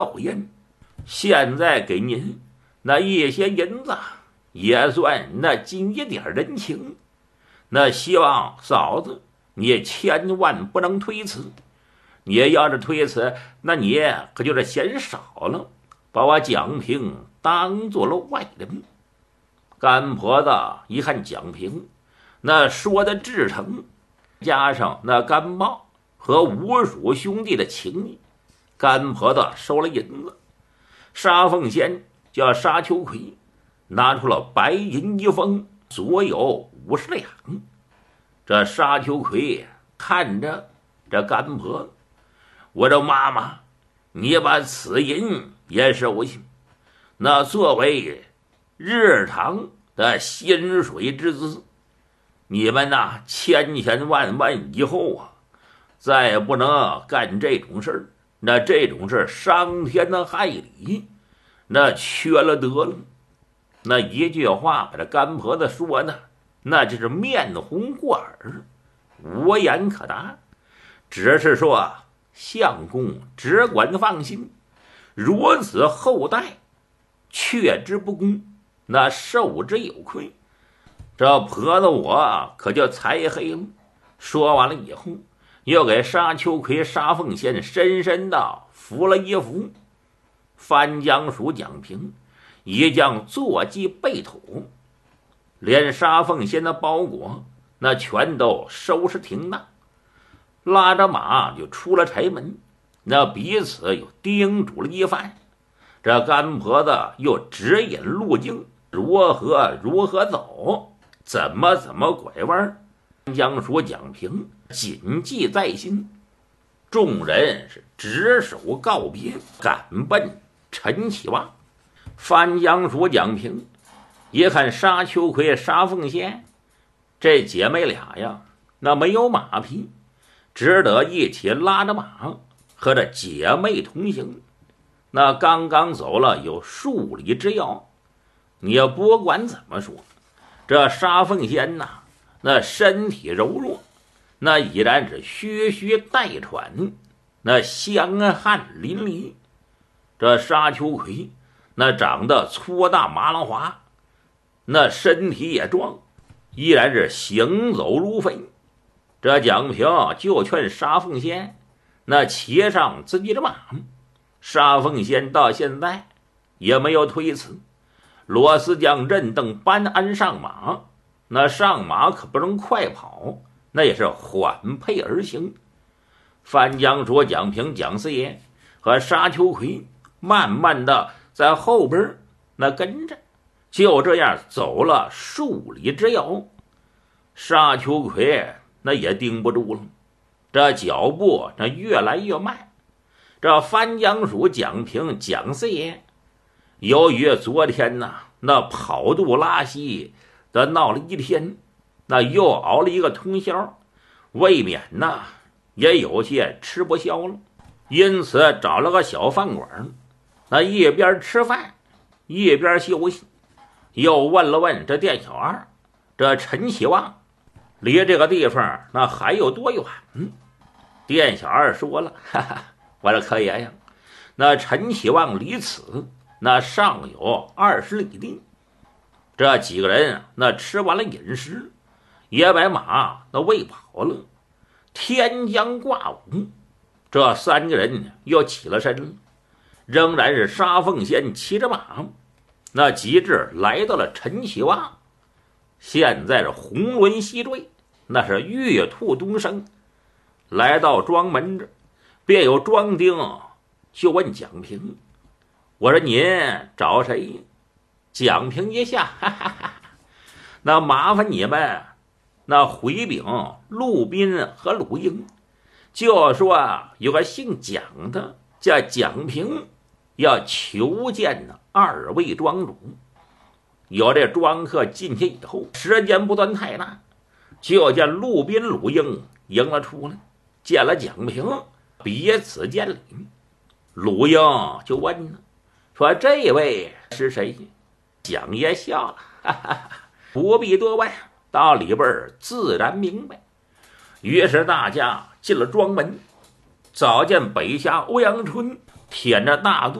考验，现在给您那一些银子，也算那尽一点人情。那希望嫂子你千万不能推辞，你要是推辞，那你可就是嫌少了，把我蒋平当做了外人。干婆子一看蒋平那说的至诚，加上那干茂和吴蜀兄弟的情谊，干婆子收了银子，沙凤仙叫沙秋葵拿出了白银一封，足有50两。这沙秋葵看着这干婆子，我说妈妈，你把此银也收下，那作为日常的薪水之资，你们呐千千万万以后啊，再不能干这种事儿，那这种事伤天的害理，那缺了德了。那一句话把这干婆子说呢，那就是面红过耳，无言可答，只是说相公只管放心，如此后代却之不恭，那受之有愧。这婆子我可就才黑了。说完了以后，又给沙秋葵、沙凤仙深深的扶了一扶。翻江鼠蒋平一将坐骑备土，连沙凤仙的包裹那全都收拾停当，拉着马就出了柴门。那彼此又叮嘱了一番，这干婆子又指引路径，如何走，怎么拐弯。江蜀蒋平谨记在心，众人是执手告别，赶奔陈启旺。翻江蜀蒋平一看沙秋葵、沙凤仙这姐妹俩呀，那没有马匹，只得一起拉着马和这姐妹同行。那刚刚走了有数里之遥，你要不管怎么说，这沙凤仙呐，那身体柔弱，那已然是吁吁带喘，那香汗淋漓。这沙秋葵那长得粗大麻浪滑，那身体也壮，依然是行走如飞。这蒋平就劝沙凤仙那骑上自己的马，沙凤仙到现在也没有推辞。罗思将认邓班安上马，那上马可不能快跑，那也是缓配而行。翻江说蒋平、蒋四爷和沙秋葵慢慢的在后边那跟着，就这样走了数里之遥。沙秋葵那也盯不住了，这脚步那越来越慢。这翻江鼠蒋平、蒋四爷由于昨天那跑肚拉稀的闹了一天，那又熬了一个通宵，未免也有些吃不消了，因此找了个小饭馆，那一边吃饭一边休息。又问了问这店小二，这陈启旺离这个地方那还有多远？店小二说了，哈哈，我说可爷呀，那陈启旺离此那尚有20里地。这几个人那吃完了饮食，也把马那喂饱了。天将挂午，这3个人又起了身了，仍然是沙凤仙骑着马，那极致来到了陈启旺。现在是红轮西坠，那是月兔东升。来到庄门这，便有庄丁就问蒋平，我说您找谁？蒋平一下，哈哈哈，那麻烦你们那回禀陆斌和鲁英，就说有个姓蒋的叫蒋平，要求见2位庄主。有这庄客进去以后，时间不算太大，就见陆斌、鲁英迎了出来，见了蒋平，彼此见礼。鲁英就问说这位是谁？蒋爷笑了，哈哈哈，不必多问，到里边自然明白。于是大家进了庄门，早见北下欧阳春添着大度。